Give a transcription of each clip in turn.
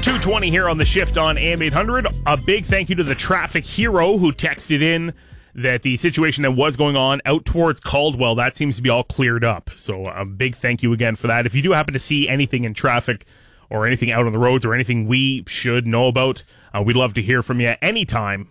2:20 here on The Shift on AM 800. A big thank you to the traffic hero who texted in that the situation that was going on out towards Caldwell, that seems to be all cleared up. So a big thank you again for that. If you do happen to see anything in traffic or anything out on the roads or anything we should know about, we'd love to hear from you anytime.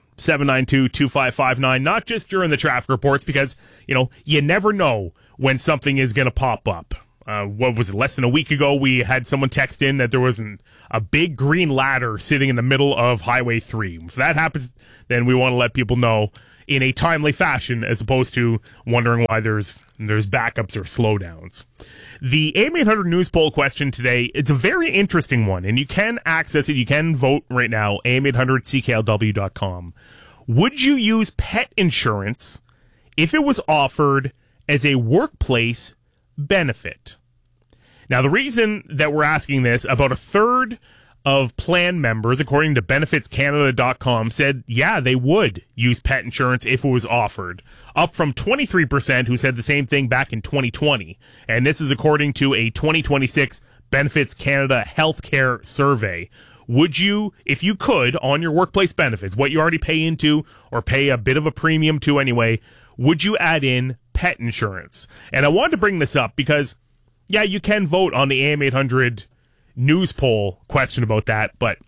792-2559, not just during the traffic reports, because, you never know when something is going to pop up. What was it, less than a week ago, we had someone text in that there was a big green ladder sitting in the middle of Highway 3. If that happens, then we want to let people know in a timely fashion, as opposed to wondering why there's backups or slowdowns. The AM 800 news poll question today, it's a very interesting one, and you can access it. You can vote right now, am800cklw.com. Would you use pet insurance if it was offered as a workplace benefit? Now, the reason that we're asking this, about a third of plan members, according to benefitscanada.com, said, yeah, they would use pet insurance if it was offered, up from 23% who said the same thing back in 2020. And this is according to a 2026 Benefits Canada healthcare survey. Would you, if you could, on your workplace benefits, what you already pay into or pay a bit of a premium to anyway, would you add in pet insurance? And I wanted to bring this up because, yeah, you can vote on the AM 800 news poll question about that, but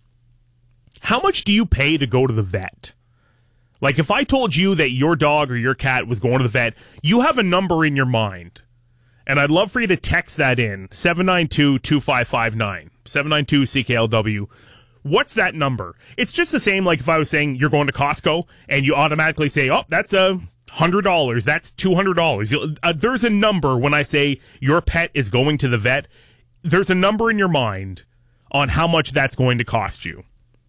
how much do you pay to go to the vet? Like, if I told you that your dog or your cat was going to the vet, you have a number in your mind. And I'd love for you to text that in, 792-2559, 792-CKLW. What's that number? It's just the same like if I was saying you're going to Costco and you automatically say, oh, that's $100, that's $200. There's a number when I say your pet is going to the vet. There's a number in your mind on how much that's going to cost you.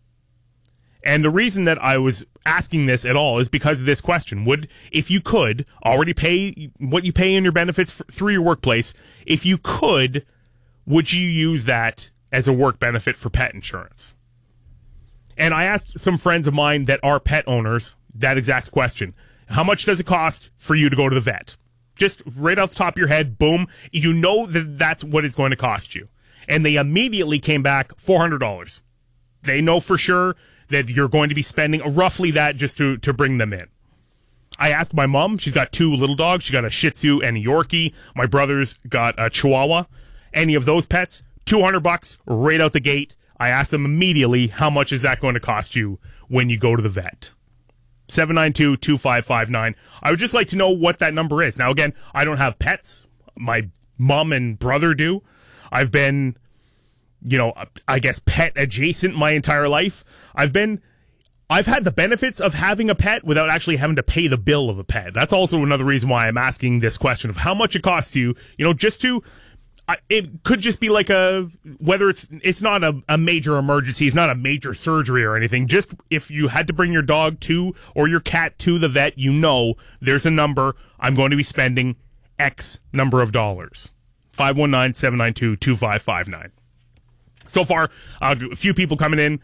And the reason that I was asking this at all is because of this question. If you could already pay what you pay in your benefits through your workplace, if you could, would you use that as a work benefit for pet insurance? And I asked some friends of mine that are pet owners that exact question. How much does it cost for you to go to the vet? Just right off the top of your head, boom, you know that that's what it's going to cost you. And they immediately came back $400. They know for sure that you're going to be spending roughly that just to bring them in. I asked my mom, she's got two little dogs. She got a Shih Tzu and a Yorkie. My brother's got a Chihuahua. Any of those pets, $200 right out the gate. I asked them immediately, how much is that going to cost you when you go to the vet? 792-2559. I would just like to know what that number is. Now, again, I don't have pets. My mom and brother do. I've been, I guess pet adjacent my entire life. I've had the benefits of having a pet without actually having to pay the bill of a pet. That's also another reason why I'm asking this question of how much it costs you, just to, it could just be like whether it's not a major emergency, it's not a major surgery or anything. Just if you had to bring your dog to or your cat to the vet, there's a number. I'm going to be spending X number of dollars. 519-792-2559. So far, a few people coming in.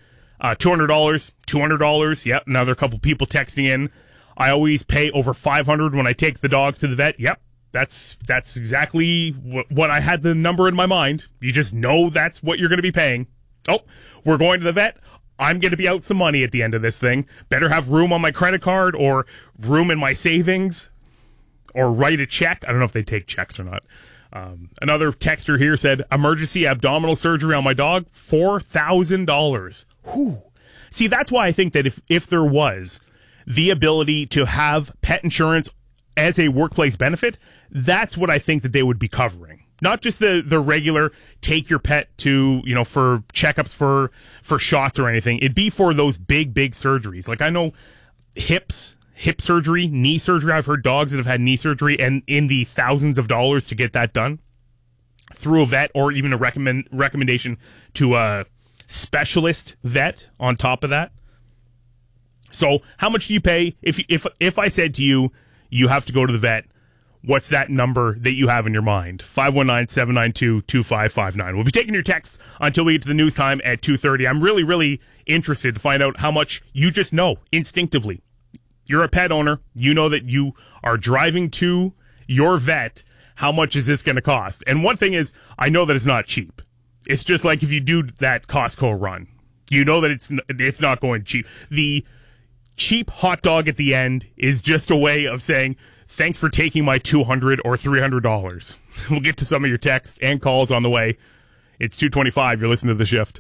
$200. Yep. Another couple people texting in. I always pay over $500 when I take the dogs to the vet. Yep. That's exactly what I had the number in my mind. You just know that's what you're going to be paying. Oh, we're going to the vet. I'm going to be out some money at the end of this thing. Better have room on my credit card or room in my savings or write a check. I don't know if they take checks or not. Another texter here said, emergency abdominal surgery on my dog, $4,000. Whew. See, that's why I think that if there was the ability to have pet insurance as a workplace benefit, that's what I think that they would be covering. Not just the regular take your pet to, for checkups for shots or anything. It'd be for those big surgeries. Like I know hip surgery, knee surgery. I've heard dogs that have had knee surgery and in the thousands of dollars to get that done through a vet or even a recommendation to a specialist vet on top of that. So how much do you pay if I said to you, you have to go to the vet? What's that number that you have in your mind? 519-792-2559. We'll be taking your texts until we get to the news time at 2:30. I'm really, really interested to find out how much you just know instinctively. You're a pet owner. You know that you are driving to your vet. How much is this going to cost? And one thing is, I know that it's not cheap. It's just like if you do that Costco run. You know that it's not going cheap. The cheap hot dog at the end is just a way of saying, thanks for taking my $200 or $300. We'll get to some of your texts and calls on the way. It's 2:25. You're listening to The Shift.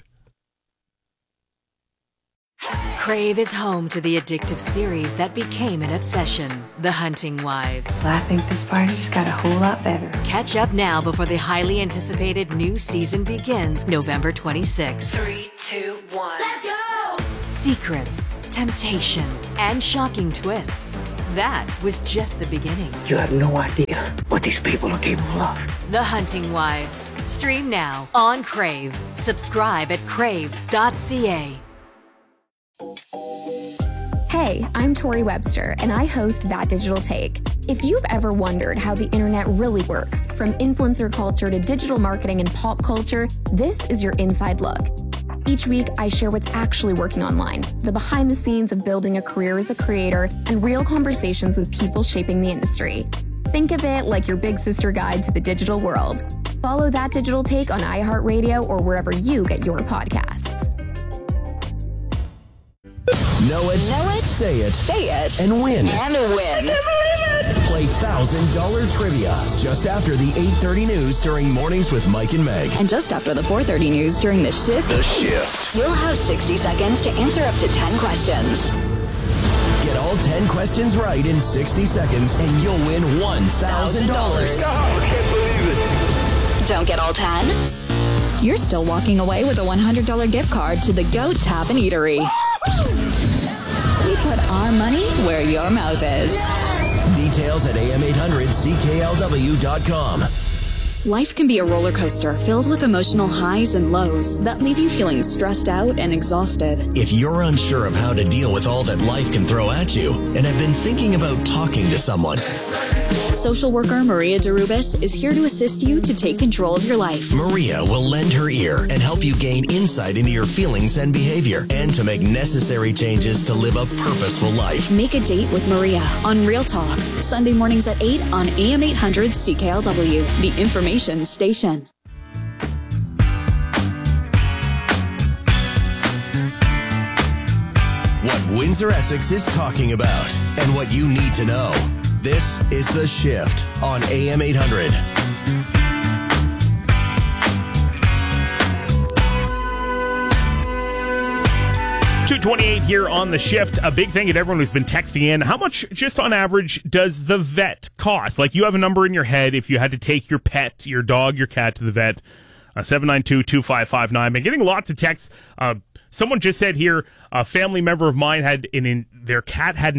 Crave is home to the addictive series that became an obsession, The Hunting Wives. Well, I think this party just got a whole lot better. Catch up now before the highly anticipated new season begins November 26th. 3, 2, 1. Let's go! Secrets, temptation, and shocking twists. That was just the beginning. You have no idea what these people are capable of. The Hunting Wives. Stream now on Crave. Subscribe at crave.ca. Hey, I'm Tori Webster, and I host That Digital Take. If you've ever wondered how the internet really works, from influencer culture to digital marketing and pop culture, this is your inside look. Each week, I share what's actually working online, the behind the scenes of building a career as a creator, and real conversations with people shaping the industry. Think of it like your big sister guide to the digital world. Follow That Digital Take on iHeartRadio or wherever you get your podcasts. Know it, say it, and win. Play $1,000 trivia just after the 8:30 news during Mornings with Mike and Meg. And just after the 4:30 news during The Shift. The Shift. You'll have 60 seconds to answer up to 10 questions. Get all 10 questions right in 60 seconds and you'll win $1,000. I can't believe it. Don't get all 10? You're still walking away with a $100 gift card to the Goat Tavern Eatery. We put our money where your mouth is. Details at am800CKLW.com. Life can be a roller coaster filled with emotional highs and lows that leave you feeling stressed out and exhausted. If you're unsure of how to deal with all that life can throw at you and have been thinking about talking to someone, Social worker Maria Derubis is here to assist you to take control of your life. Maria will lend her ear and help you gain insight into your feelings and behavior and to make necessary changes to live a purposeful life. Make a date with Maria on Real Talk, Sunday mornings at 8 on AM 800 CKLW, the information station. What Windsor Essex is talking about and what you need to know. This is The Shift on AM 800. 2:28 here on The Shift. A big thank you to everyone who's been texting in. How much, just on average, does the vet cost? Like, you have a number in your head if you had to take your pet, your dog, your cat to the vet. 792-2559. Been getting lots of texts. Someone just said here, a family member of mine had their cat had an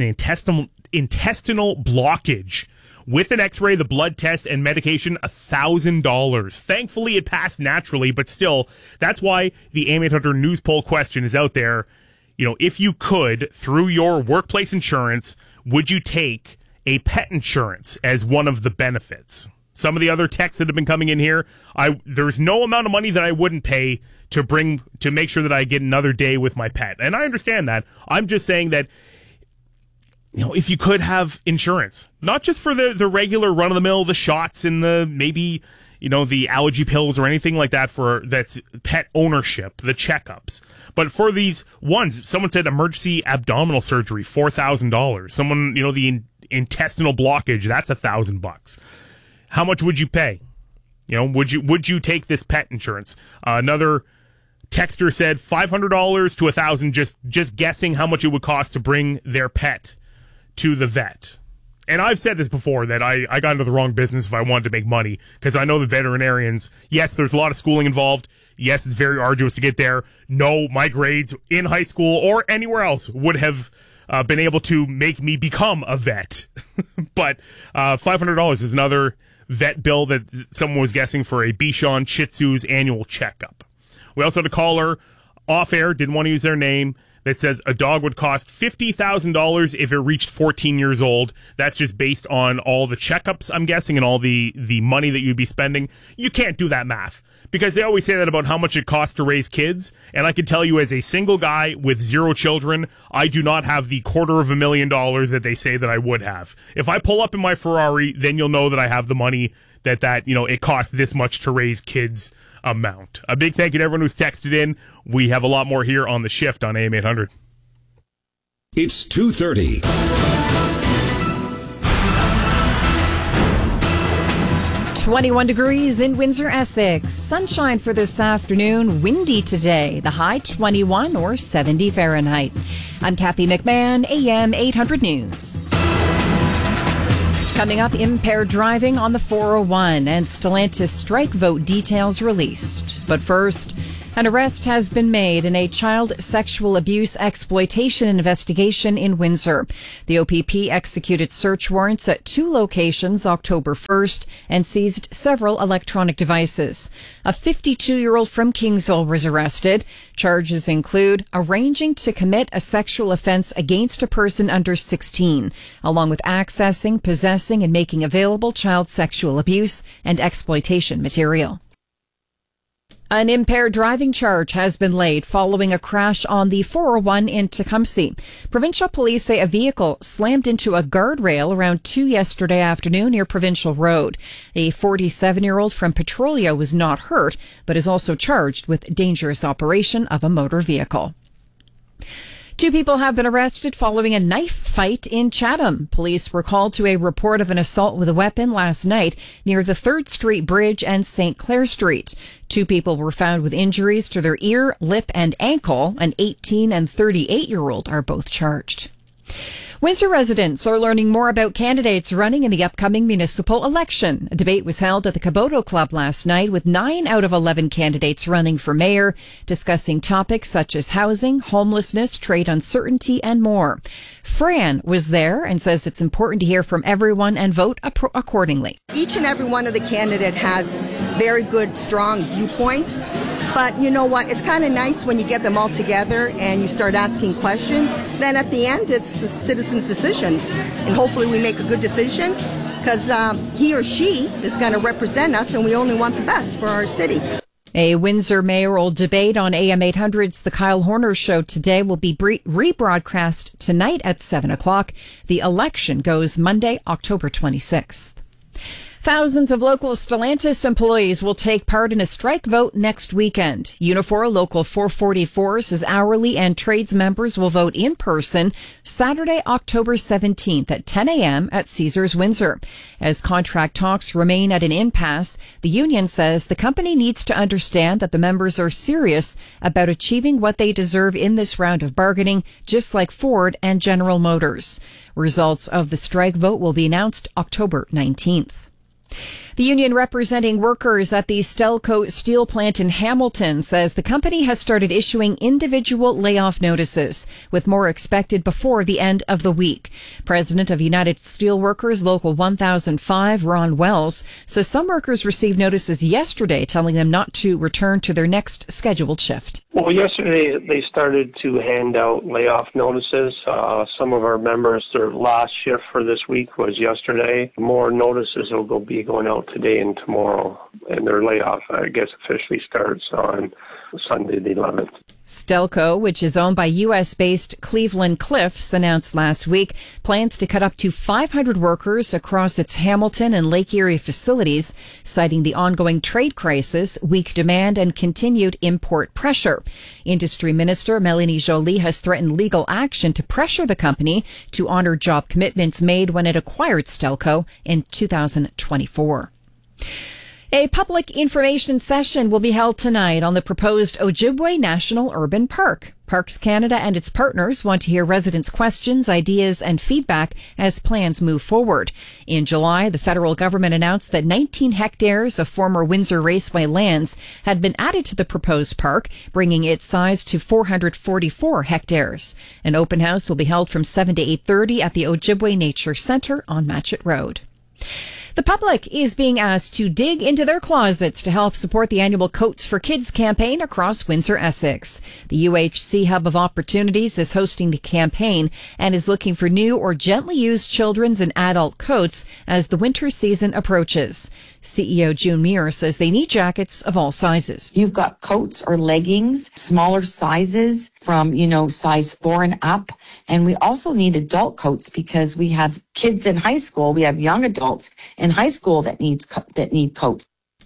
intestinal blockage. With an x-ray, the blood test, and medication, $1,000. Thankfully, it passed naturally, but still, that's why the AM 800 news poll question is out there. You know, if you could, through your workplace insurance, would you take a pet insurance as one of the benefits? Some of the other texts that have been coming in here, there's no amount of money that I wouldn't pay to make sure that I get another day with my pet. And I understand that. I'm just saying that, you know, if you could have insurance, not just for the regular run-of-the-mill, the shots and the maybe, you know, the allergy pills or anything like that that's pet ownership, the checkups. But for these ones, someone said emergency abdominal surgery, $4,000. Someone, you know, the intestinal blockage, that's $1,000. How much would you pay? You know, would you take this pet insurance? Another texter said $500 to $1,000, just guessing how much it would cost to bring their pet to the vet. And I've said this before, that I got into the wrong business if I wanted to make money, because I know the veterinarians, yes, there's a lot of schooling involved. Yes, it's very arduous to get there. No, my grades in high school or anywhere else would have been able to make me become a vet. But $500 is another vet bill that someone was guessing for a Bichon Shih Tzu's annual checkup. We also had a caller off air, didn't want to use their name, that says a dog would cost $50,000 if it reached 14 years old. That's just based on all the checkups, I'm guessing, and all the money that you'd be spending. You can't do that math, because they always say that about how much it costs to raise kids. And I can tell you, as a single guy with 0 children, I do not have the $250,000 that they say that I would have. If I pull up in my Ferrari, then you'll know that I have the money that you know, it costs this much to raise kids amount. A big thank you to everyone who's texted in. We have a lot more here on The Shift on AM 800. It's 2:30. .21 degrees in Windsor, Essex. Sunshine for this afternoon. Windy today. The high 21 or 70 Fahrenheit. I'm Kathy McMahon, AM 800 News. Coming up, impaired driving on the 401 and Stellantis strike vote details released. But first, an arrest has been made in a child sexual abuse exploitation investigation in Windsor. The OPP executed search warrants at 2 locations October 1st and seized several electronic devices. A 52-year-old from Kingsville was arrested. Charges include arranging to commit a sexual offense against a person under 16, along with accessing, possessing, and making available child sexual abuse and exploitation material. An impaired driving charge has been laid following a crash on the 401 in Tecumseh. Provincial police say a vehicle slammed into a guardrail around 2 yesterday afternoon near Provincial Road. A 47-year-old from Petrolia was not hurt, but is also charged with dangerous operation of a motor vehicle. 2 people have been arrested following a knife fight in Chatham. Police were called to a report of an assault with a weapon last night near the 3rd Street Bridge and St. Clair Street. 2 people were found with injuries to their ear, lip, and ankle. An 18 and 38-year-old are both charged. Windsor residents are learning more about candidates running in the upcoming municipal election. A debate was held at the Caboto Club last night with 9 out of 11 candidates running for mayor, discussing topics such as housing, homelessness, trade uncertainty, and more. Fran was there and says it's important to hear from everyone and vote accordingly. Each and every one of the candidates has very good, strong viewpoints. But you know what? It's kind of nice when you get them all together and you start asking questions. Then at the end, it's the citizens' decisions. And hopefully we make a good decision because he or she is going to represent us and we only want the best for our city. A Windsor mayoral debate on AM 800's The Kyle Horner Show today will be rebroadcast tonight at 7 o'clock. The election goes Monday, October 26th. Thousands of local Stellantis employees will take part in a strike vote next weekend. Unifor Local 444 says hourly and trades members will vote in person Saturday, October 17th at 10 a.m. at Caesars Windsor. As contract talks remain at an impasse, the union says the company needs to understand that the members are serious about achieving what they deserve in this round of bargaining, just like Ford and General Motors. Results of the strike vote will be announced October 19th. The union representing workers at the Stelco steel plant in Hamilton says the company has started issuing individual layoff notices, with more expected before the end of the week. President of United Steelworkers Local 1005, Ron Wells, says some workers received notices yesterday telling them not to return to their next scheduled shift. Well, yesterday they started to hand out layoff notices. Some of our members, their last shift for this week was yesterday. More notices will be going out today and tomorrow, and their layoff, I guess, officially starts on Sunday the 11th. Stelco, which is owned by U.S.-based Cleveland Cliffs, announced last week plans to cut up to 500 workers across its Hamilton and Lake Erie facilities, citing the ongoing trade crisis, weak demand, and continued import pressure. Industry Minister Melanie Joly has threatened legal action to pressure the company to honor job commitments made when it acquired Stelco in 2024. A public information session will be held tonight on the proposed Ojibwe National Urban Park. Parks Canada and its partners want to hear residents' questions, ideas, and feedback as plans move forward. In July, the federal government announced that 19 hectares of former Windsor Raceway lands had been added to the proposed park, bringing its size to 444 hectares. An open house will be held from 7 to 8:30 at the Ojibwe Nature Centre on Matchett Road. The public is being asked to dig into their closets to help support the annual Coats for Kids campaign across Windsor, Essex. The UHC Hub of Opportunities is hosting the campaign and is looking for new or gently used children's and adult coats as the winter season approaches. CEO June Muir says they need jackets of all sizes. You've got coats or leggings, smaller sizes from, size 4 and up. And we also need adult coats because we have kids in high school. We have young adults in high school that need coats.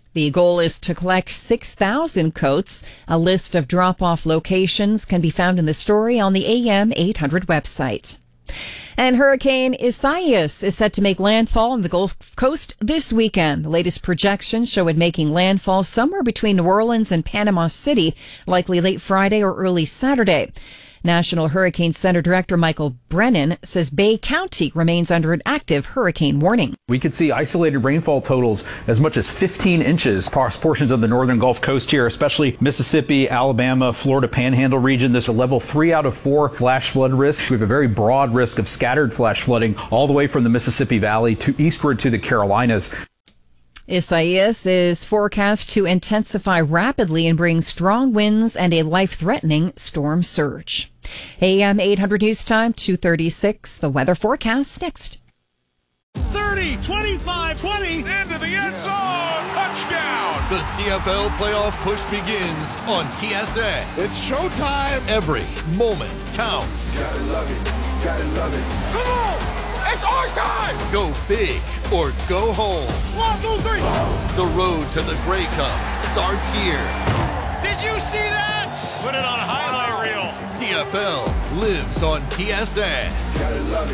The goal is to collect 6,000 coats. A list of drop-off locations can be found in the story on the AM 800 website. And Hurricane Isaias is set to make landfall on the Gulf Coast this weekend. The latest projections show it making landfall somewhere between New Orleans and Panama City, likely late Friday or early Saturday. National Hurricane Center Director Michael Brennan says Bay County remains under an active hurricane warning. We could see isolated rainfall totals as much as 15 inches across portions of the northern Gulf Coast here, especially Mississippi, Alabama, Florida Panhandle region. There's a level 3 out of 4 flash flood risk. We have a very broad risk of scattered flash flooding all the way from the Mississippi Valley to eastward to the Carolinas. Isaias is forecast to intensify rapidly and bring strong winds and a life-threatening storm surge. AM 800 News Time, 2:36. The weather forecast next. 30, 25, 20, into the end zone, touchdown! The CFL playoff push begins on TSN. It's showtime. Every moment counts. Gotta love it, gotta love it. Come on! It's our time! Go big or go home. 1, 2, 3. The road to the Grey Cup starts here. Did you see that? Put it on a highlight reel. CFL lives on TSN. Gotta love it.